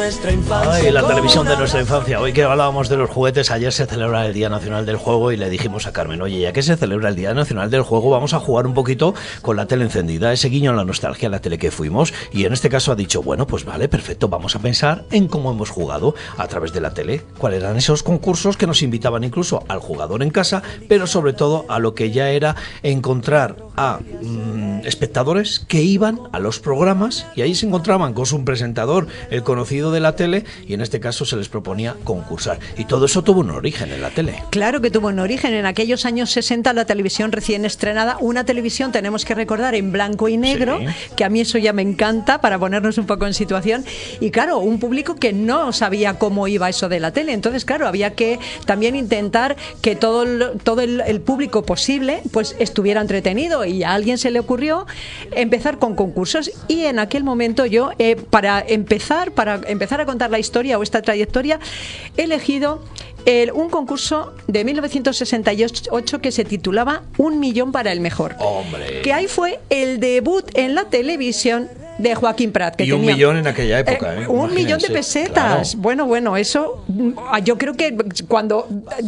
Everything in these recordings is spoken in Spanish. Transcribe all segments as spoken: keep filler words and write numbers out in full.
Ay, la televisión de nuestra infancia. Hoy que hablábamos de los juguetes, ayer se celebra el Día Nacional del Juego y le dijimos a Carmen, oye, ya que se celebra el Día Nacional del Juego, vamos a jugar un poquito con la tele encendida, ese guiño a la nostalgia, a la tele que fuimos, y en este caso ha dicho, bueno, pues vale, perfecto, vamos a pensar en cómo hemos jugado a través de la tele, cuáles eran esos concursos que nos invitaban incluso al jugador en casa, pero sobre todo a lo que ya era encontrar a mmm, espectadores que iban a los programas y ahí se encontraban con su presentador, el conocido de la tele, y en este caso se les proponía concursar. Y todo eso tuvo un origen en la tele. Claro que tuvo un origen. En aquellos años sesenta, la televisión recién estrenada, una televisión, tenemos que recordar, en blanco y negro, sí, que a mí eso ya me encanta para ponernos un poco en situación. Y claro, un público que no sabía cómo iba eso de la tele. Entonces, claro, había que también intentar que todo el, todo el, el público posible pues estuviera entretenido, y a alguien se le ocurrió empezar con concursos. Y en aquel momento yo, eh, para empezar, para empezar a contar la historia o esta trayectoria, he elegido el, un concurso de mil novecientos sesenta y ocho que se titulaba Un millón para el mejor. ¡Hombre! Que ahí fue el debut en la televisión de Joaquín Prat. Que y un tenía, millón en aquella época, ¿eh? ¿eh? Un Imagínense. millón de pesetas. Claro. Bueno, bueno, eso yo creo que cuando,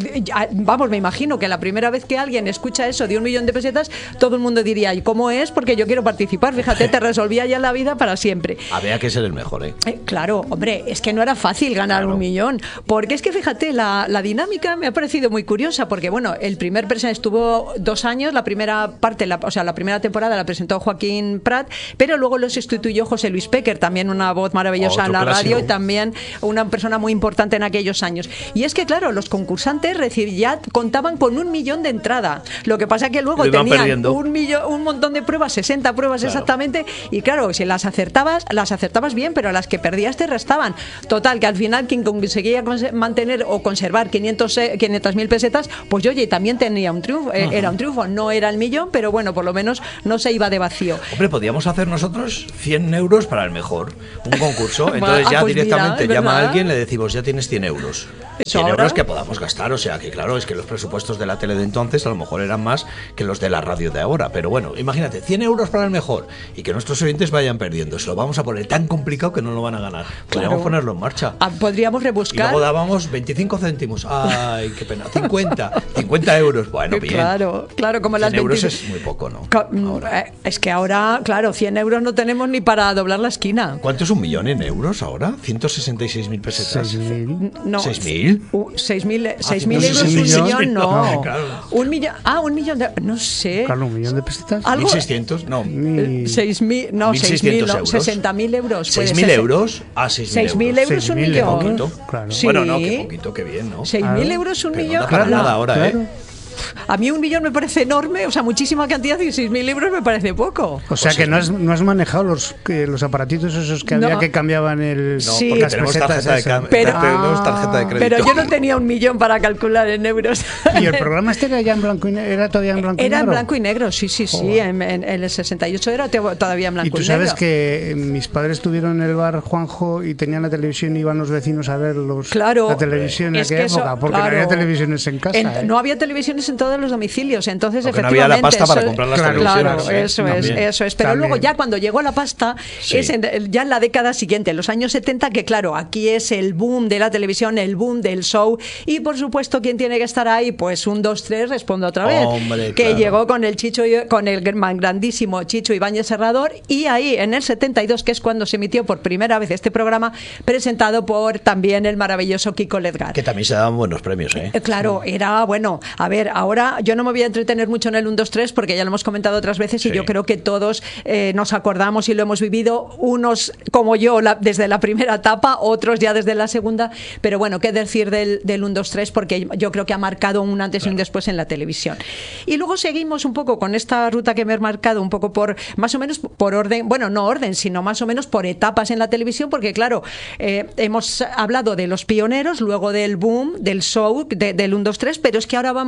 vamos, me imagino que la primera vez que alguien escucha eso de un millón de pesetas, todo el mundo diría, ¿y cómo es? Porque yo quiero participar. Fíjate, te resolvía ya la vida para siempre. Había que ser el mejor, ¿eh? eh claro, hombre, es que no era fácil ganar claro. un millón. Porque es que, fíjate, la, la dinámica me ha parecido muy curiosa, porque, bueno, el primer presentador estuvo dos años, la primera parte, la, o sea, la primera temporada la presentó Joaquín Prat, pero luego lo sustituyó José Luis Péquer, también una voz maravillosa en la clásico. radio y también una persona muy importante en aquellos años. Y es que, claro, los concursantes ya contaban con un millón de entrada. Lo que pasa que luego tenían un, millón, un montón de pruebas, sesenta pruebas claro. exactamente, y claro, si las acertabas, las acertabas bien, pero las que perdías te restaban. Total, que al final quien conseguía mantener o conservar quinientos mil pesetas, pues oye, también tenía un triunfo, uh-huh. era un triunfo, no era el millón, pero bueno, por lo menos no se iba de vacío. Hombre, podíamos hacer nosotros cien euros para el mejor, un concurso, entonces ya ah, pues directamente mira, llama a alguien, le decimos, ya tienes cien euros. cien euros que podamos gastar, o sea que claro, es que los presupuestos de la tele de entonces a lo mejor eran más que los de la radio de ahora, pero bueno, imagínate, cien euros para el mejor y que nuestros oyentes vayan perdiendo, se lo vamos a poner tan complicado que no lo van a ganar. Podríamos claro. ponerlo en marcha. Ah, podríamos rebuscar. Y luego dábamos veinticinco céntimos, ay, qué pena, cincuenta, cincuenta euros, bueno, bien. Claro, claro, como las veinte euros es muy poco, ¿no? Ahora. Es que ahora, claro, cien euros no tenemos ni para doblar la esquina. ¿Cuánto es un millón en euros ahora? ciento sesenta y seis mil pesetas. seis mil. No. ¿seis mil? Uh, seis mil euros, un millón, no. no claro. Un millón, ah, un millón de, no sé. Claro, un millón de pesetas. ¿Mil seiscientos? No. seis mil, no, seis mil, no, sesenta mil euros. ¿seis mil euros? Ah, seis mil euros. euros un millón. Poquito. Claro. Sí. Bueno, no, qué poquito, qué bien, ¿no? seis mil euros un Pero millón. No da para claro, nada ahora, claro. ¿eh? A mí un millón me parece enorme, o sea, muchísima cantidad, y seis mil euros me parece poco. O sea, que no has, no has manejado los, que, los aparatitos esos que no. había que cambiaban el... No, sí, porque tenemos tarjeta, de cam- pero, tenemos tarjeta de crédito. Pero yo no tenía un millón para calcular en euros. ¿Y el programa este era ya en blanco y negro? ¿Era todavía en blanco y negro? Era en blanco y negro, sí, sí, sí. Oh. En, en, en el sesenta y ocho era todavía en blanco y negro. Y tú sabes negro. que mis padres estuvieron en el bar Juanjo y tenían la televisión y iban los vecinos a ver los, claro, la televisión en aquella época, eso, porque claro, no había televisiones en casa. En, ¿eh? No había televisiones en todos los domicilios, entonces porque efectivamente... no había la pasta para comprar las claro, televisiones. Claro, eso es, eso es. Pero también. Luego ya cuando llegó la pasta, sí. es en, ya en la década siguiente, en los años setenta, que claro, aquí es el boom de la televisión, el boom del show, y por supuesto, ¿quién tiene que estar ahí? Pues un, dos, tres, respondo otra vez. Hombre, que claro. llegó con el Chicho, con el grandísimo Chicho Ibáñez Serrador, y ahí en el setenta y dos, que es cuando se emitió por primera vez este programa, presentado por también el maravilloso Kiko Ledgar. Que también se daban buenos premios, ¿eh? Claro, era, bueno, a ver, ahora yo no me voy a entretener mucho en el uno, dos, tres, porque ya lo hemos comentado otras veces, sí. y yo creo que todos eh, nos acordamos y lo hemos vivido, unos como yo la, desde la primera etapa, otros ya desde la segunda, pero bueno, qué decir del, del uno, dos, tres, porque yo creo que ha marcado un antes claro. y un después en la televisión. Y luego seguimos un poco con esta ruta que me he marcado, un poco por, más o menos por orden, bueno, no orden, sino más o menos por etapas en la televisión, porque claro, eh, hemos hablado de los pioneros, luego del boom, del show, de, del uno, dos, tres, pero es que ahora vamos ya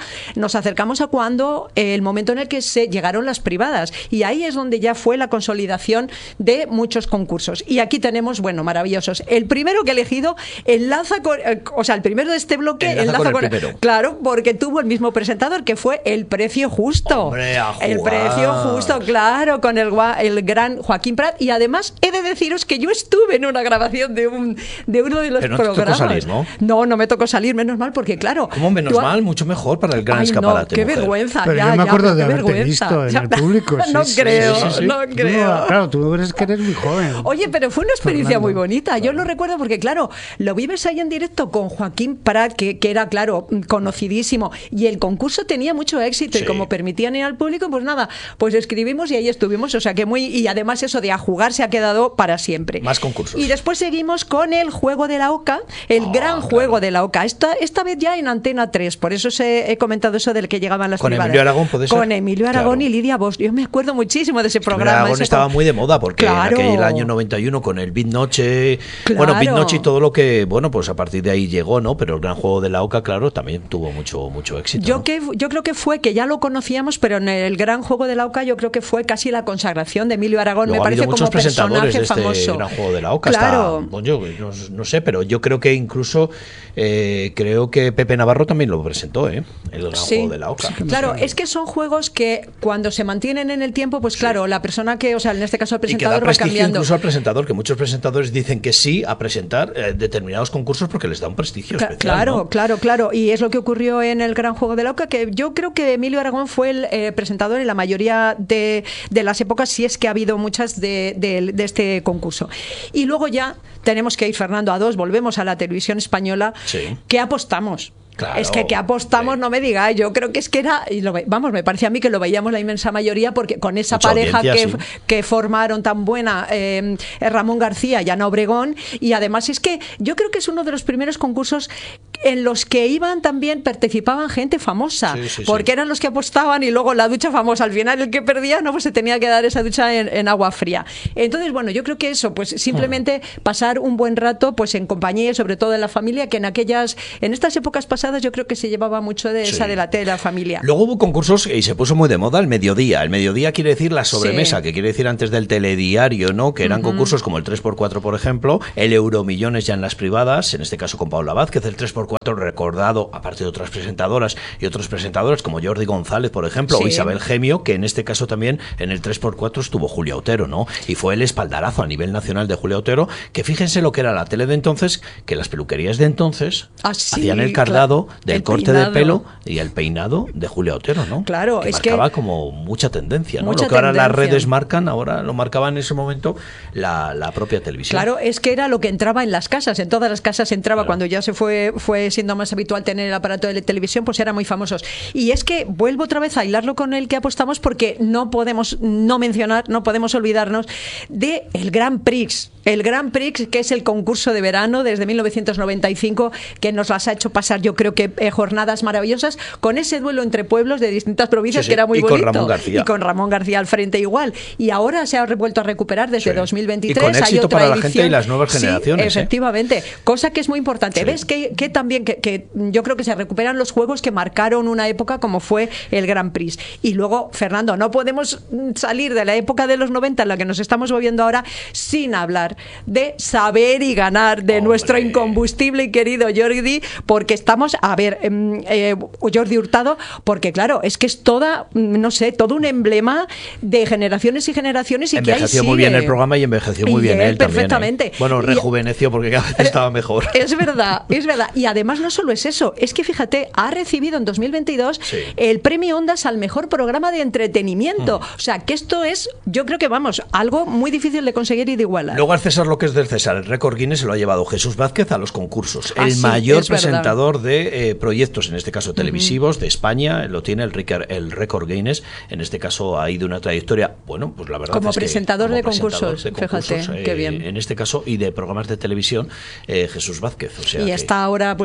nos acercamos a cuando eh, el momento en el que se llegaron las privadas. Y ahí es donde ya fue la consolidación de muchos concursos. Y aquí tenemos, bueno, maravillosos. El primero que he elegido enlaza con, eh, o sea, el primero de este bloque enlaza, enlaza con el con, primero. Claro, porque tuvo el mismo presentador que fue El Precio Justo. Hombre, a el jugar. Precio Justo, claro, con el, el gran Joaquín Prat. Y además he de deciros que yo estuve en una grabación de un de uno de los Pero no te programas. tocó salir, ¿no? No, no me tocó salir, menos mal, porque claro. ¿Cómo menos tú, mal? Mucho mejor para el gran Ay, escaparate. No, qué mujer. vergüenza. Pero ya, yo me ya, acuerdo pero de qué haberte vergüenza. visto en el público. Sí, no sí, creo, sí, sí, sí. no creo. No, claro, tú eres que eres muy joven. Oye, pero fue una experiencia Fernando. muy bonita. Yo lo recuerdo porque, claro, lo vives ahí en directo con Joaquín Prat, que, que era, claro, conocidísimo. Y el concurso tenía mucho éxito. Sí. Y como permitían ir al público, pues nada, pues escribimos y ahí estuvimos. O sea que muy. Y además, eso de a jugar se ha quedado para siempre. Más concursos. Y después seguimos con el Juego de la Oca, el Oh, gran claro. Juego de la Oca. Esta, esta vez ya en Antena tres. Por eso se, he comentado eso del que llegaban las Con privadas. Emilio Aragón, ¿puede ser? Con Emilio Aragón Claro. y Lidia Bosch. Yo me acuerdo muchísimo de ese programa. Aragón ese estaba con- muy de moda porque Claro. en aquel año noventa y uno con el Beat Noche, Claro. bueno, Beat Noche y todo lo que, bueno, pues a partir de ahí llegó, ¿no? Pero el gran Juego de la Oca, claro, también tuvo mucho mucho éxito. Yo, ¿no? que, yo creo que fue, que ya lo conocíamos, pero en el gran Juego de la Oca yo creo que fue casi la consagración de Emilio Aragón. Luego Me ha habido parece muchos como presentadores personaje de este famoso. gran Juego de la Oca. Claro. Hasta, bueno, yo no, no sé, pero yo creo que incluso eh, creo que Pepe Navarro también lo presentó, ¿eh? El gran Sí. Juego de la Oca. Claro, es que son juegos que cuando se mantienen en el tiempo, pues claro, la persona que, o sea, en este caso el Y que da presentador va prestigio cambiando. incluso al presentador, que muchos presentadores dicen que sí a presentar eh, determinados concursos porque les da un prestigio Cla- especial. Claro, ¿no? claro, claro. Y es lo que ocurrió en el Gran Juego de la Oca, que yo creo que Emilio Aragón fue el eh, presentador en la mayoría de, de las épocas, si es que ha habido muchas de, de- de este concurso. Y luego ya tenemos que ir, Fernando, a dos, volvemos a la televisión española. Sí. ¿Qué apostamos? Claro, es que que apostamos, sí. no me digáis, yo creo que es que era, y lo ve- vamos, me parece a mí que lo veíamos la inmensa mayoría, porque con esa Mucha pareja que, audiencia, sí. que formaron tan buena eh, Ramón García y Ana Obregón, y además es que yo creo que es uno de los primeros concursos en los que iban también, participaban gente famosa, Sí, sí, porque sí. eran los que apostaban y luego la ducha famosa, al final el que perdía no pues se tenía que dar esa ducha en, en agua fría. Entonces, bueno, yo creo que eso, pues simplemente pasar un buen rato pues en compañía y sobre todo en la familia, que en aquellas, en estas épocas pasadas yo creo que se llevaba mucho de esa Sí. de la, de la familia. Luego hubo concursos y se puso muy de moda el mediodía. El mediodía quiere decir la sobremesa, Sí. que quiere decir antes del telediario, ¿no? Que eran concursos como el tres por cuatro, por ejemplo, el Euromillones ya en las privadas, en este caso con Paula Vázquez, el tres por cuatro recordado, aparte de otras presentadoras y otros presentadores como Jordi González, por ejemplo, Sí. o Isabel Gemio, que en este caso también en el tres por cuatro estuvo Julia Otero, ¿no? Y fue el espaldarazo a nivel nacional de Julia Otero, que fíjense lo que era la tele de entonces, que las peluquerías de entonces Ah, sí, hacían el cardado claro. del El corte peinado. de pelo y el peinado de Julia Otero, ¿no? Claro, que es que- marcaba como mucha tendencia, ¿no? Mucha Lo que ahora las tendencia. redes marcan, ahora lo marcaba en ese momento la, la propia televisión. Claro, es que era lo que entraba en las casas, en todas las casas entraba, Claro. cuando ya se fue, fue siendo más habitual tener el aparato de televisión, pues eran muy famosos. Y es que vuelvo otra vez a hilarlo con el que apostamos, porque no podemos no mencionar, no podemos olvidarnos de el Grand Prix. El Grand Prix, que es el concurso de verano desde mil novecientos noventa y cinco, que nos las ha hecho pasar, yo creo que eh, jornadas maravillosas, con ese duelo entre pueblos de distintas provincias, Sí, sí. que era muy Y con bonito. Ramón García. Y con Ramón García al frente igual. Y ahora se ha vuelto a recuperar desde Sí. dos mil veintitrés. Y con Hay éxito otra para la gente edición. y las nuevas Sí, generaciones, ¿eh? efectivamente. Cosa que es muy importante. Sí. ¿Ves que, que también que, que yo creo que se recuperan los juegos que marcaron una época como fue el Grand Prix? Y luego, Fernando, no podemos mm, salir de la época de los noventa en la que nos estamos moviendo ahora sin hablar de saber y ganar de Hombre. nuestro incombustible y querido Jordi, porque estamos, a ver, em, eh, Jordi Hurtado, porque claro, es que es toda, mm, no sé, todo un emblema de generaciones y generaciones, y que ahí Envejeció sigue. muy bien el programa y envejeció muy Y bien él él también, ¿eh? perfectamente. Bueno, Y- rejuveneció porque cada vez estaba mejor. Es verdad, es verdad. Y además no solo es eso, es que fíjate, ha recibido en dos mil veintidós Sí. el premio Ondas al mejor programa de entretenimiento. O sea, que esto es, yo creo que vamos, algo muy difícil de conseguir y de igualar. Luego al César lo que es del César, el récord Guinness se lo ha llevado Jesús Vázquez a los concursos. Ah, el sí, mayor es verdad. presentador de eh, proyectos, en este caso televisivos, de España, lo tiene el, Ricker- el récord Guinness. En este caso ha ido una trayectoria, bueno, pues la verdad Como es que presentador de presentador concursos, de fíjate, concursos, qué eh, bien. En este caso, y de programas de televisión, eh, Jesús Vázquez. O sea y que- está ahora, pues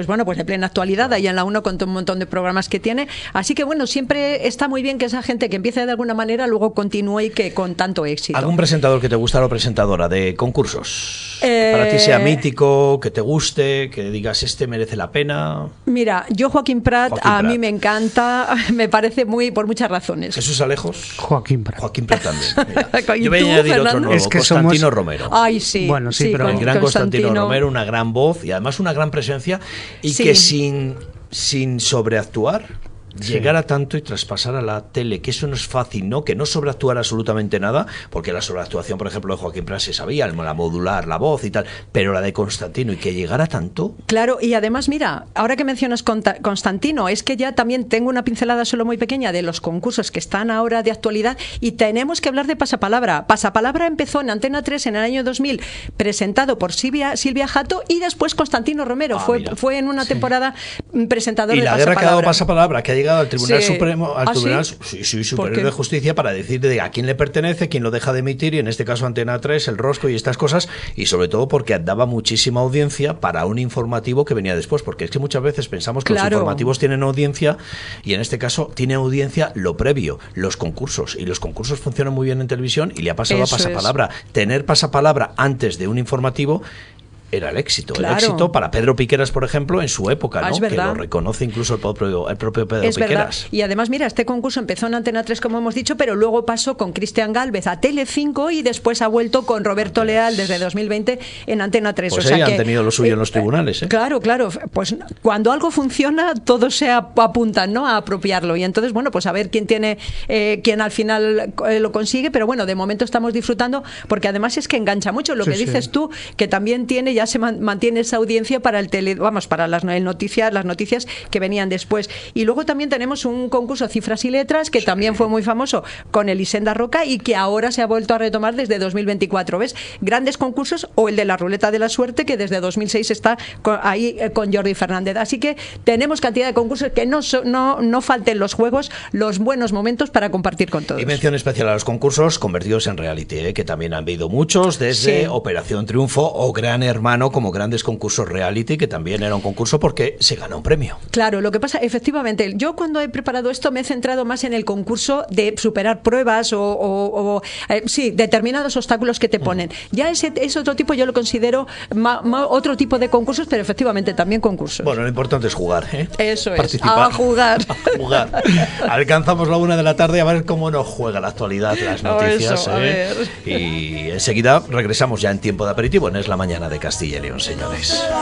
pues bueno, pues de plena actualidad, ahí en la uno con un montón de programas que tiene. Así que bueno, siempre está muy bien que esa gente que empiece de alguna manera luego continúe y que con tanto éxito. ¿Algún presentador que te gusta o presentadora de concursos? Eh... Para ti sea mítico, que te guste, que digas este merece la pena. Mira, yo Joaquín Prat, Joaquín a Prat. mí me encanta, me parece muy, por muchas razones. Jesús Alejos. Joaquín Prat. Joaquín Prat también. Mira. ¿Y Yo voy tú, a añadir otro Fernando? nuevo, Es que Constantino somos- Romero. Ay, sí. Bueno, sí, pero- El gran Constantino. Constantino Romero, una gran voz y además una gran presencia y Sí. que sin, sin sobreactuar llegara tanto y traspasar a la tele, que eso no es fácil, ¿no? Que no sobreactuar absolutamente nada, porque la sobreactuación, por ejemplo, de Joaquín Prat se sabía, la modular, la voz y tal, pero la de Constantino y que llegara tanto. Claro, y además, mira, ahora que mencionas Conta- Constantino, es que ya también tengo una pincelada solo muy pequeña de los concursos que están ahora de actualidad y tenemos que hablar de Pasapalabra. Pasapalabra empezó en Antena tres en el año dos mil, presentado por Silvia, Silvia Jato y después Constantino Romero. Ah, fue, mira. fue en una temporada mm, presentador Y de la guerra que ha dado Pasapalabra. Pasapalabra, que ha llegado al Tribunal Sí. Supremo, al ¿Ah, Tribunal sí? sí, sí, ¿Por Superior qué? de Justicia, para decir de a quién le pertenece, quién lo deja de emitir, y en este caso Antena tres, el Rosco y estas cosas, y sobre todo porque daba muchísima audiencia para un informativo que venía después, porque es que muchas veces pensamos que Claro. los informativos tienen audiencia, y en este caso tiene audiencia lo previo, los concursos, y los concursos funcionan muy bien en televisión, y le ha pasado Eso a Pasapalabra. Tener Pasapalabra antes de un informativo era el éxito. Claro. El éxito para Pedro Piqueras, por ejemplo, en su época, Ah, ¿no? es Que verdad. lo reconoce incluso el propio, el propio Pedro Es verdad. Piqueras. Y además, mira, este concurso empezó en Antena tres, como hemos dicho, pero luego pasó con Cristian Gálvez a Telecinco y después ha vuelto con Roberto Leal desde dos mil veinte en Antena tres. Pues o sea ahí han que, tenido lo suyo en los tribunales, ¿eh? Claro, claro. Pues cuando algo funciona, todos se ap- apuntan, ¿no?, a apropiarlo. Y entonces, bueno, pues a ver quién tiene, eh, quién al final eh, lo consigue. Pero bueno, de momento estamos disfrutando porque además es que engancha mucho. Lo Sí, que sí. dices tú, que también tiene, ya se man- mantiene esa audiencia para el tele, vamos, para las no- noticias, las noticias que venían después. Y luego también tenemos un concurso Cifras y Letras que también fue muy famoso con Elisenda Roca y que ahora se ha vuelto a retomar desde dos mil veinticuatro. ¿Ves? Grandes concursos, o el de la Ruleta de la Suerte, que desde dos mil seis está con- ahí eh, con Jordi Fernández. Así que tenemos cantidad de concursos, que no, so- no, no falten los juegos, los buenos momentos para compartir con todos. Y mención especial a los concursos convertidos en reality, ¿eh? Que también han habido muchos, desde Sí. Operación Triunfo o Gran Hermano, como grandes concursos reality, que también era un concurso porque se gana un premio. Claro, lo que pasa, efectivamente, yo cuando he preparado esto me he centrado más en el concurso de superar pruebas o, o- o, eh, sí, determinados obstáculos que te ponen. Ya ese es otro tipo, yo lo considero ma- ma- otro tipo de concursos, pero efectivamente también concursos. Bueno, lo importante es jugar, ¿eh? Eso es, Participar. a jugar. A jugar. Alcanzamos la una de la tarde a ver cómo nos juega la actualidad, las Oh, noticias. eso, a ¿eh? ver. Y enseguida regresamos ya en tiempo de aperitivo, en Es la Mañana de Castilla y León, señores.